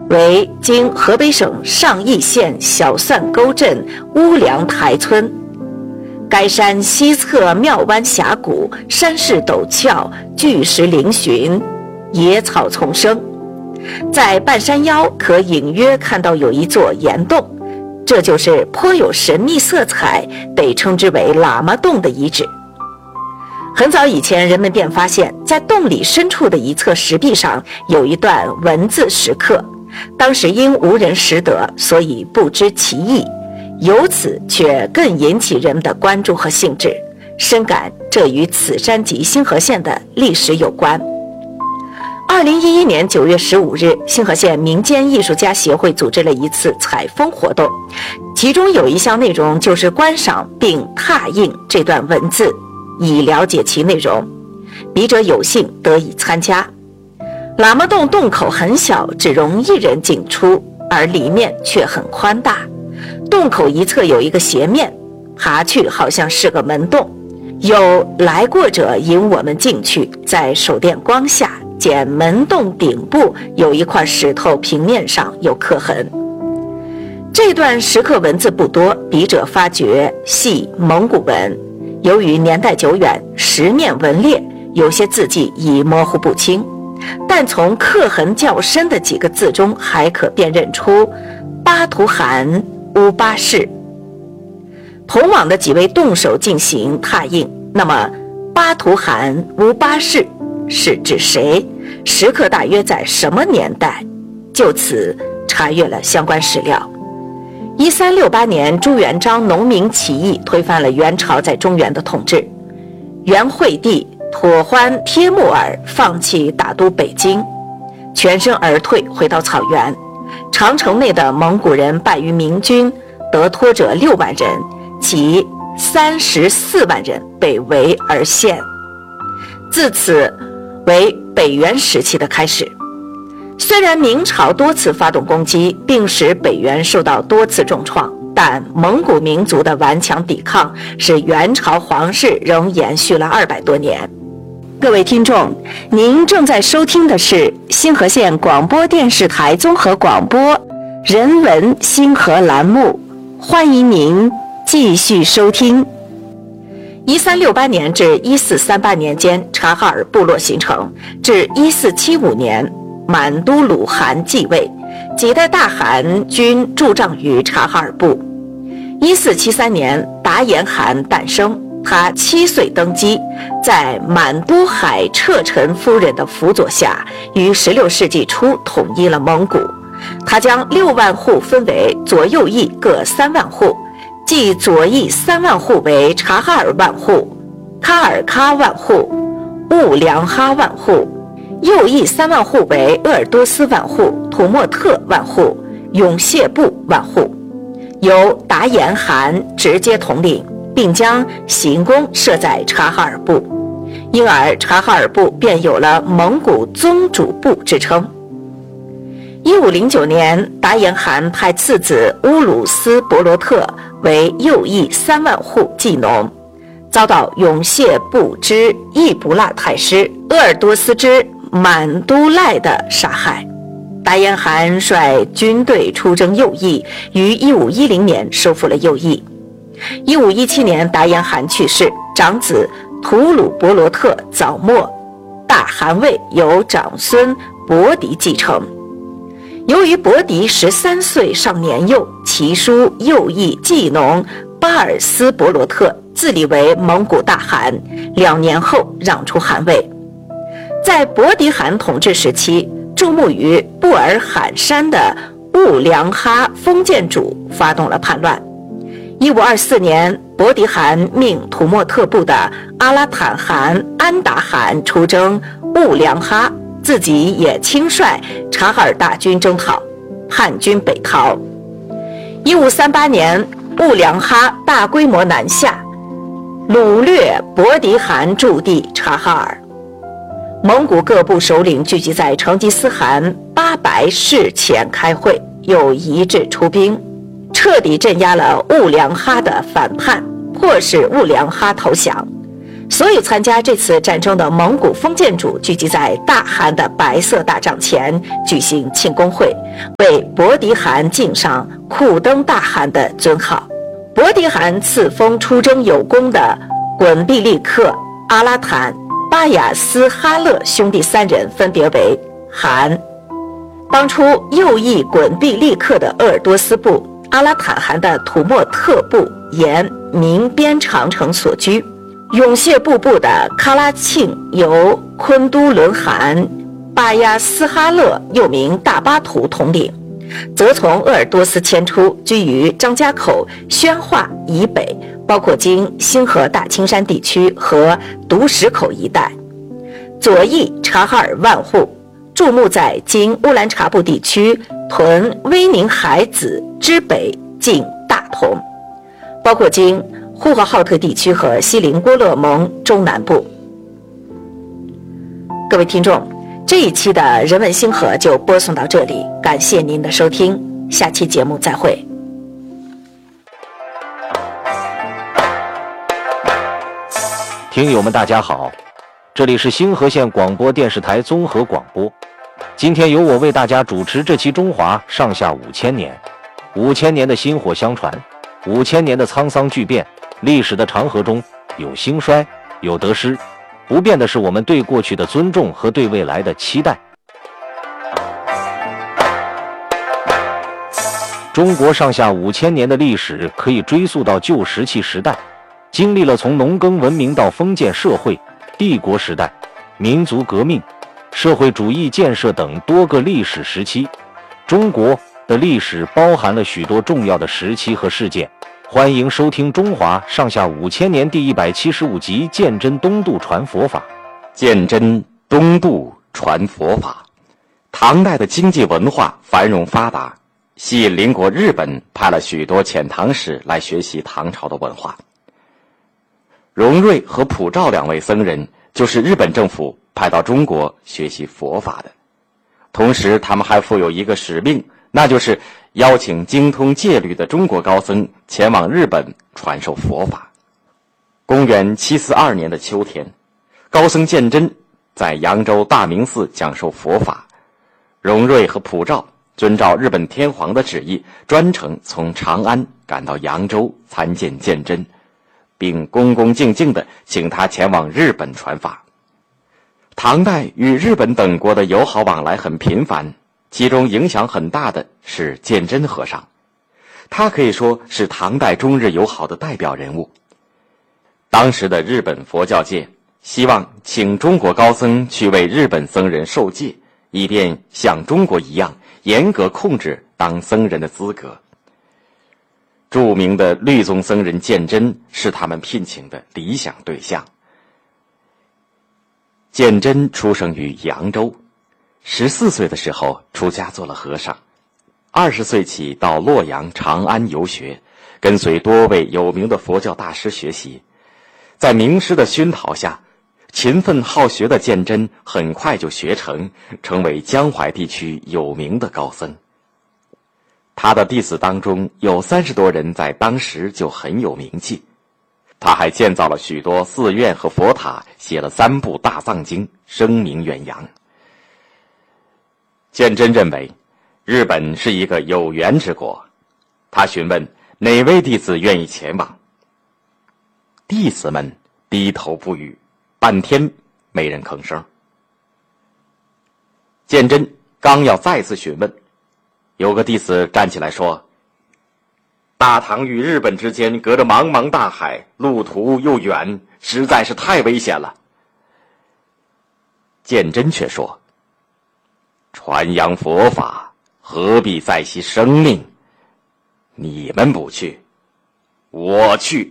为今河北省上邑县小蒜沟镇乌梁台村。该山西侧庙湾峡谷，山势陡峭，巨石嶙峋，野草丛生。在半山腰可隐约看到有一座岩洞，这就是颇有神秘色彩，被称之为喇嘛洞的遗址。很早以前，人们便发现在洞里深处的一侧石壁上有一段文字石刻，当时因无人识得，所以不知其意，由此却更引起人们的关注和兴致，深感这与此山及星河县的历史有关。2011年9月15日，星河县民间艺术家协会组织了一次采风活动，其中有一项内容就是观赏并拓印这段文字，以了解其内容。笔者有幸得以参加。喇嘛洞洞口很小，只容一人进出，而里面却很宽大。洞口一侧有一个斜面，爬去好像是个门洞。有来过者引我们进去，在手电光下见门洞顶部有一块石头平面上有刻痕。这段石刻文字不多，笔者发觉系蒙古文，由于年代久远，石面纹裂，有些字迹已模糊不清，但从刻痕较深的几个字中还可辨认出巴图汗乌巴氏。同往的几位动手进行拓印，那么巴图汗乌巴氏是指谁？石刻大约在什么年代？就此查阅了相关史料。1368年，朱元璋农民起义推翻了元朝在中原的统治，元惠帝妥欢帖木儿放弃大都北京，全身而退，回到草原。长城内的蒙古人败于明军，得脱者6万人，其34万人被围而陷。自此为北元时期的开始。虽然明朝多次发动攻击，并使北元受到多次重创，但蒙古民族的顽强抵抗使元朝皇室仍延续了200多年。各位听众，您正在收听的是星河县广播电视台综合广播人文星河栏目，欢迎您继续收听。1368年至1438年间，察哈尔部落形成，至1475年满都鲁汗继位，几代大汗均驻帐于察哈尔部。1473年，达延汗诞生，他7岁登基，在满都海彻臣夫人的辅佐下，于16世纪初统一了蒙古。他将6万户分为左右翼各3万户，即左翼3万户为察哈尔万户、喀尔喀万户、兀良哈万户，右翼3万户为鄂尔多斯万户、土默特万户、永谢部万户，由达延汗直接统领，并将行宫设在察哈尔部，因而察哈尔部便有了蒙古宗主部之称。1509年，达延汗派次子乌鲁斯伯罗特为右翼3万户祭农，遭到永谢部之易卜拉太师、鄂尔多斯之满都赖的杀害。达延汗率军队出征右翼，于1510年收复了右翼。1517年，达延汗去世，长子吐鲁伯罗特早没，大汗位由长孙伯迪继承。由于伯迪13岁尚年幼，其叔右翼祭农巴尔斯伯罗特自立为蒙古大汗，2年后让出汗位。在伯迪汗统治时期，驻牧于布尔罕山的兀良哈封建主发动了叛乱。1524年，伯迪汗命土默特部的阿拉坦汗安达汗出征兀良哈，自己也亲率察哈尔大军征讨，叛军北逃。1538年，兀良哈大规模南下，掳掠伯迪汗驻地察哈尔。蒙古各部首领聚集在成吉思汗巴白室前开会，又一致出兵，彻底镇压了兀良哈的反叛，迫使兀良哈投降。 所有参加这次战争的蒙古封建主聚集在大汗的白色大帐前举行庆功会，为伯迪汗敬上库登大汗的尊号。伯迪汗赐封出征有功的滚毕利克、阿拉坦、巴雅斯哈勒兄弟3人分别为汗。当初右翼滚毕利克的鄂尔多斯部、阿拉坦汗的土默特部沿明边长城所居，永谢部的喀拉庆由昆都伦汗、巴亚斯哈勒又名大巴图统领，则从鄂尔多斯迁出，居于张家口、宣化以北，包括经星河大青山地区和独石口一带。左翼察哈尔万户驻牧在经乌兰察布地区屯威宁海子之北近大同，包括经呼和浩特地区和锡林郭勒盟中南部。各位听众，这一期的人文星河就播送到这里，感谢您的收听，下期节目再会。 听友们大家好，这里是星河县广播电视台综合广播，今天由我为大家主持这期中华上下5000年，5000年的薪火相传，5000年的沧桑巨变，历史的长河中有兴衰，有得失，不变的是我们对过去的尊重和对未来的期待。中国上下5000年的历史可以追溯到旧石器时代，经历了从农耕文明到封建社会、帝国时代、民族革命、社会主义建设等多个历史时期。中国的历史包含了许多重要的时期和事件。欢迎收听《中华上下5000年》第175集《鉴真东渡传佛法》。 鉴真东渡传佛法。唐代的经济文化繁荣发达，吸引邻国日本派了许多遣唐使来学习唐朝的文化。荣瑞和普照2位僧人就是日本政府派到中国学习佛法的，同时他们还负有一个使命，那就是邀请精通戒律的中国高僧前往日本传授佛法。公元742年的秋天，高僧鉴真在扬州大明寺讲授佛法，荣瑞和普照遵照日本天皇的旨意，专程从长安赶到扬州参见鉴真，并恭恭敬敬地请他前往日本传法。唐代与日本等国的友好往来很频繁，其中影响很大的是鉴真和尚，他可以说是唐代中日友好的代表人物。当时的日本佛教界希望请中国高僧去为日本僧人受戒，以便像中国一样严格控制当僧人的资格。著名的律宗僧人鉴真是他们聘请的理想对象。鉴真出生于扬州，14岁的时候出家做了和尚，20岁起到洛阳、长安游学，跟随多位有名的佛教大师学习。在名师的熏陶下，勤奋好学的鉴真很快就学成，成为江淮地区有名的高僧。他的弟子当中有30多人在当时就很有名气。他还建造了许多寺院和佛塔，写了3部大藏经，声名远扬。鉴真认为日本是一个有缘之国，他询问哪位弟子愿意前往。弟子们低头不语，半天没人吭声。鉴真刚要再次询问，有个弟子站起来说：大唐与日本之间隔着茫茫大海，路途又远，实在是太危险了。鉴真却说：传扬佛法，何必在惜生命？你们不去，我去。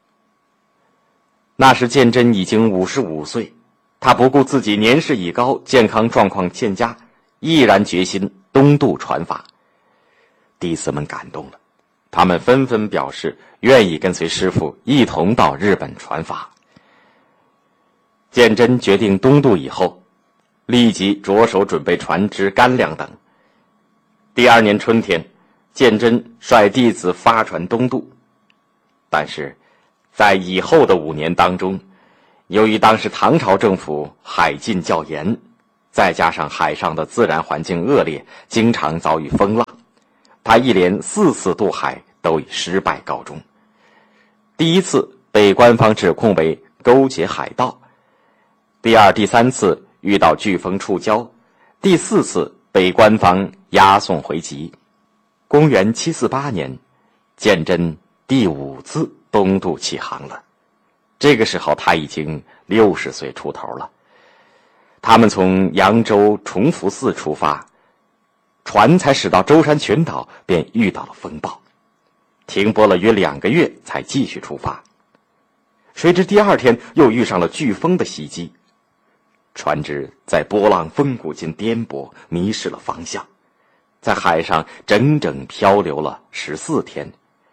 那时鉴真已经55岁，他不顾自己年事已高，健康状况欠佳，毅然决心东渡传法。弟子们感动了，他们纷纷表示愿意跟随师父一同到日本传法。鉴真决定东渡以后，立即着手准备船只、干粮等。第2年春天，鉴真率弟子发船东渡。但是在以后的5年当中， 由于当时唐朝政府海禁较严，再加上海上的自然环境恶劣，经常遭遇风浪，他一连4次渡海都以失败告终。第1次被官方指控为勾结海盗，第2、第3次遇到飓风触礁，第4次被官方押送回籍。公元748年，鉴真第5次东渡起航了。这个时候他已经60岁出头了。他们从扬州崇福寺出发，船才驶到舟山群岛，便遇到了风暴，停泊了约2个月才继续出发。谁知第2天又遇上了飓风的袭击，船只在波浪风谷间颠簸，迷失了方向，在海上整整漂流了14天。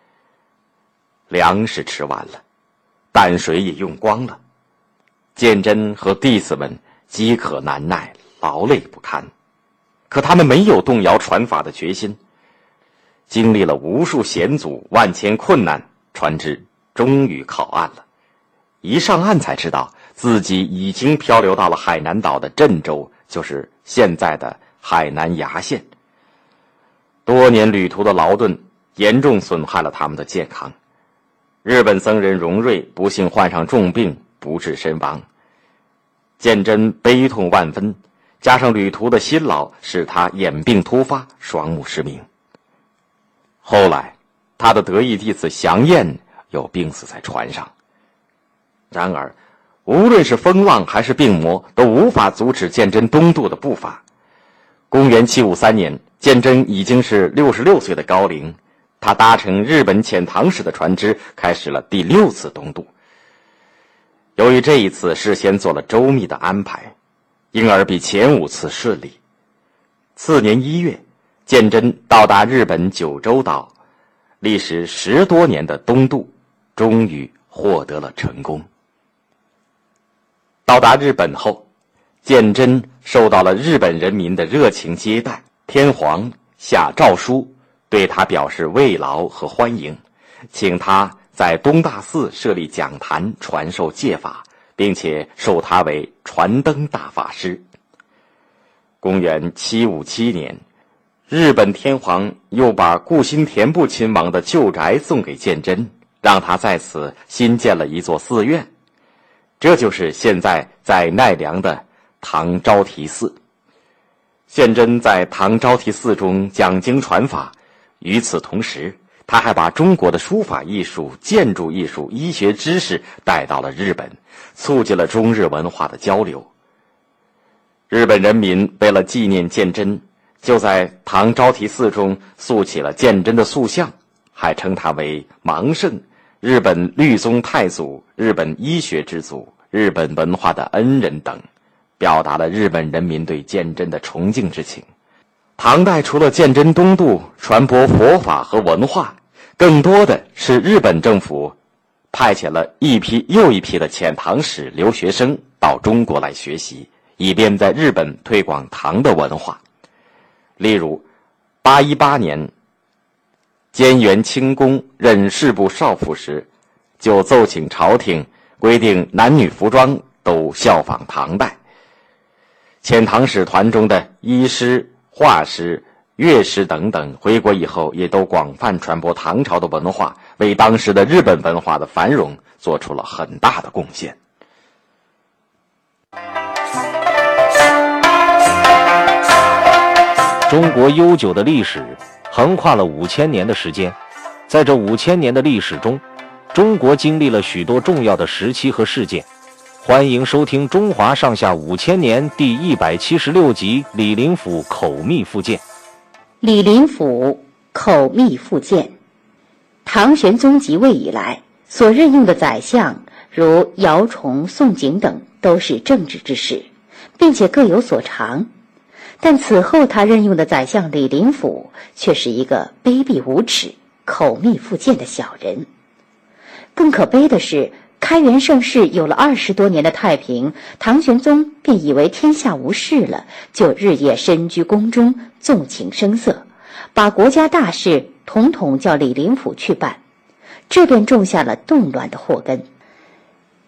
粮食吃完了，淡水也用光了，鉴真和弟子们饥渴难耐，劳累不堪，可他们没有动摇传法的决心。经历了无数险阻，万千困难，船只终于靠岸了。一上岸才知道自己已经漂流到了海南岛的镇州，就是现在的海南崖县。多年旅途的劳顿严重损害了他们的健康。日本僧人荣瑞不幸患上重病，不治身亡。鉴真悲痛万分，加上旅途的辛劳，使他眼病突发，双目失明。后来他的得意弟子祥彦又病死在船上。然而无论是风浪还是病魔，都无法阻止鉴真东渡的步伐。公元753年，鉴真已经是66岁的高龄，他搭乘日本遣唐使的船只，开始了第6次东渡。由于这一次事先做了周密的安排，因而比前5次顺利。次年1月，鉴真到达日本九州岛，历时10多年的东渡终于获得了成功。到达日本后，鉴真受到了日本人民的热情接待，天皇下诏书对他表示慰劳和欢迎，请他在东大寺设立讲坛，传授戒法，并且授他为传灯大法师。公元757年，日本天皇又把顾新田部亲王的旧宅送给鉴真，让他在此新建了一座寺院，这就是现在在奈良的唐招提寺。鉴真在唐招提寺中讲经传法，与此同时，他还把中国的书法艺术、建筑艺术、医学知识带到了日本，促进了中日文化的交流。日本人民为了纪念鉴真，就在唐招提寺中塑起了鉴真的塑像，还称他为盲圣、日本律宗太祖、日本医学之祖、日本文化的恩人等，表达了日本人民对鉴真的崇敬之情。唐代除了鉴真东渡传播佛法和文化，更多的是日本政府派遣了一批又一批的遣唐使留学生到中国来学习，以便在日本推广唐的文化。例如818年，菅原清宫任士部少府时，就奏请朝廷规定男女服装都效仿唐代。遣唐使团中的医师、画师、乐师等等回国以后，也都广泛传播唐朝的文化，为当时的日本文化的繁荣做出了很大的贡献。 中国悠久的历史横跨了5000年的时间，在这5000年的历史中，中国经历了许多重要的时期和事件。欢迎收听《中华上下5000年》第176集《李林甫口密附件》。 李林甫口密附件。唐玄宗即位以来，所任用的宰相如姚崇、宋璟等都是正直之士，并且各有所长。但此后他任用的宰相李林甫却是一个卑鄙无耻、口密附件的小人。更可悲的是，开元盛世有了20多年的太平，唐玄宗便以为天下无事了，就日夜深居宫中，纵情声色，把国家大事统统叫李林甫去办，这便种下了动乱的祸根。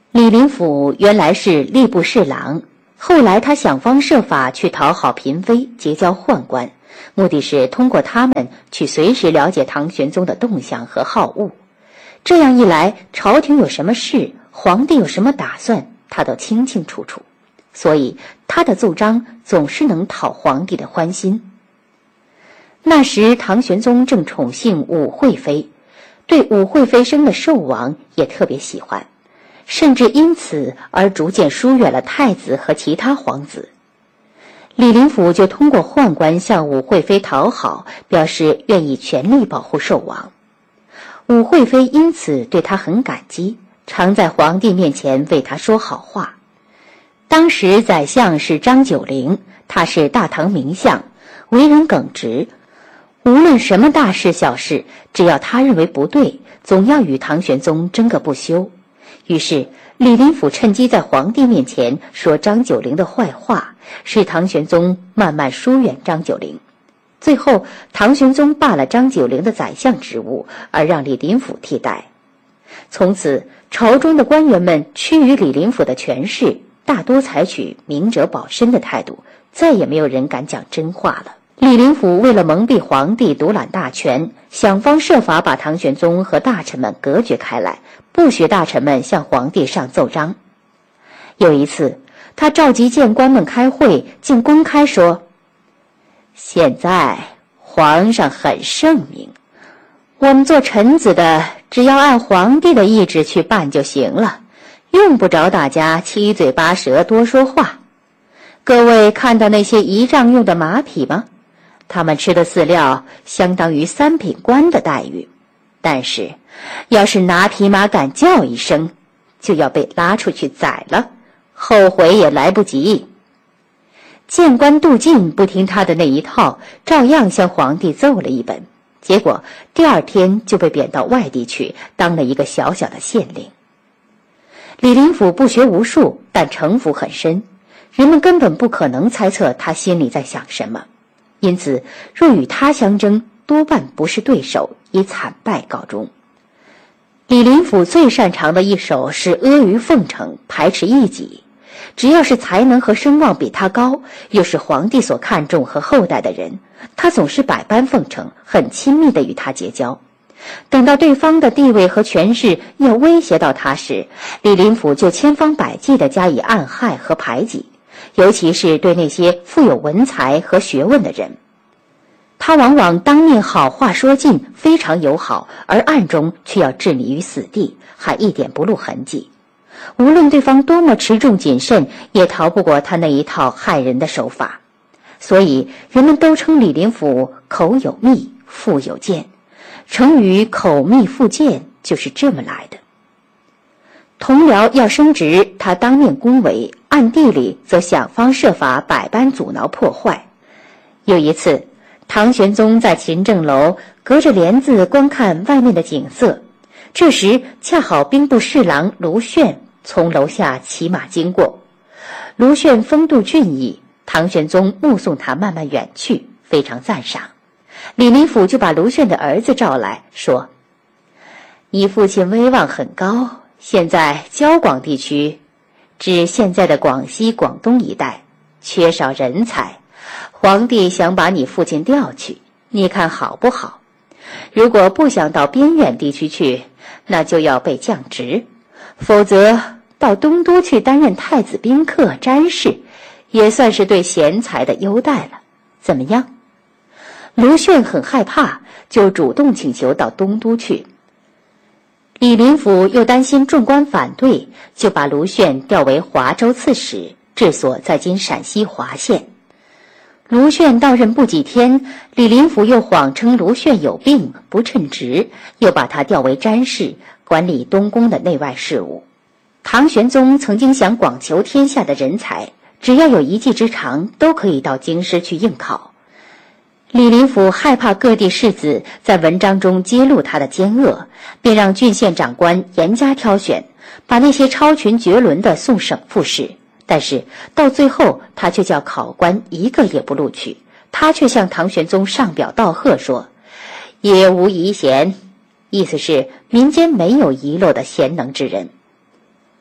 李林甫原来是吏部侍郎，后来他想方设法去讨好嫔妃，结交宦官，目的是通过他们去随时了解唐玄宗的动向和好恶。这样一来，朝廷有什么事，皇帝有什么打算，他都清清楚楚，所以他的奏章总是能讨皇帝的欢心。那时唐玄宗正宠幸武惠妃，对武惠妃生的寿王也特别喜欢，甚至因此而逐渐疏远了太子和其他皇子。李林甫就通过宦官向武惠妃讨好，表示愿意全力保护寿王。武惠妃因此对他很感激，常在皇帝面前为他说好话。当时宰相是张九龄，他是大唐名相，为人耿直，无论什么大事小事，只要他认为不对，总要与唐玄宗争个不休。于是李林甫趁机在皇帝面前说张九龄的坏话，使唐玄宗慢慢疏远张九龄。最后唐玄宗罢了张九龄的宰相职务，而让李林甫替代。从此朝中的官员们趋于李林甫的权势，大多采取明哲保身的态度，再也没有人敢讲真话了。李林甫为了蒙蔽皇帝独揽大权，想方设法把唐玄宗和大臣们隔绝开来，不许大臣们向皇帝上奏章。有一次他召集谏官们开会，竟公开说，现在皇上很圣明，我们做臣子的只要按皇帝的意志去办就行了，用不着大家七嘴八舌多说话。各位看到那些仪仗用的马匹吗？他们吃的饲料相当于三品官的待遇，但是要是拿匹马敢叫一声，就要被拉出去宰了，后悔也来不及。谏官杜进不听他的那一套，照样向皇帝奏了一本，结果第二天就被贬到外地去，当了一个小小的县令。李林甫不学无术，但城府很深，人们根本不可能猜测他心里在想什么，因此若与他相争，多半不是对手，以惨败告终。李林甫最擅长的一手是阿谀奉承，排斥异己。只要是才能和声望比他高，又是皇帝所看重和厚待的人，他总是百般奉承，很亲密地与他结交。等到对方的地位和权势要威胁到他时，李林甫就千方百计地加以暗害和排挤，尤其是对那些富有文才和学问的人。他往往当面好话说尽，非常友好，而暗中却要置你于死地，还一点不露痕迹。无论对方多么持重谨慎，也逃不过他那一套害人的手法。所以人们都称李林甫口有蜜，腹有剑。成语口蜜腹剑就是这么来的。同僚要升职，他当面恭维，暗地里则想方设法百般阻挠破坏。有一次唐玄宗在勤政楼隔着帘子观看外面的景色，这时恰好兵部侍郎卢旋从楼下骑马经过。卢旋风度俊逸，唐玄宗目送他慢慢远去，非常赞赏。李林甫就把卢旋的儿子召来，说，你父亲威望很高，现在交广地区，指现在的广西广东一带，缺少人才，皇帝想把你父亲调去，你看好不好？如果不想到边远地区去，那就要被降职，否则到东都去担任太子宾客詹事，也算是对贤才的优待了，怎么样？卢旋很害怕，就主动请求到东都去。李林甫又担心众官反对，就把卢旋调为华州刺史，治所在今陕西华县。卢旋到任不几天，李林甫又谎称卢旋有病不称职，又把他调为詹事，管理东宫的内外事务。唐玄宗曾经想广求天下的人才，只要有一技之长，都可以到京师去应考。李林甫害怕各地士子在文章中揭露他的奸恶，便让郡县长官严加挑选，把那些超群绝伦的送省复试。但是到最后，他却叫考官一个也不录取，他却向唐玄宗上表道贺说，也无遗贤，意思是民间没有遗落的贤能之人。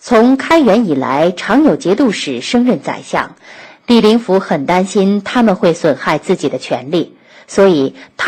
从开元以来，常有节度使升任宰相，李林甫很担心他们会损害自己的权利，所以他